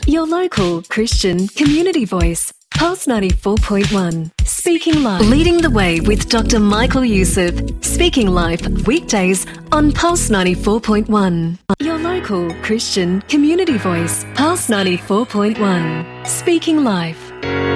Your local Christian community voice. Pulse 94.1. Speaking Life. Leading the way with Dr. Michael Youssef. Speaking Life weekdays on Pulse 94.1. Your local Christian community voice. Pulse 94.1. Speaking Life.